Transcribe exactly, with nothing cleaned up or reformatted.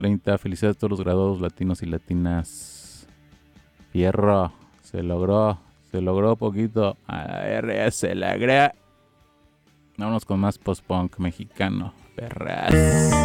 treinta. Felicidades a todos los graduados latinos y latinas. Fierro. Se logró. Se logró poquito. A ver, se logró. Vámonos con más post-punk mexicano. Perras.